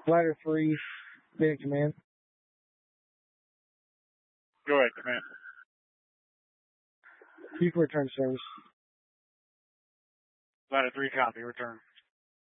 Ladder 3, being command. Go ahead, command. You can return service. Ladder 3, copy, return.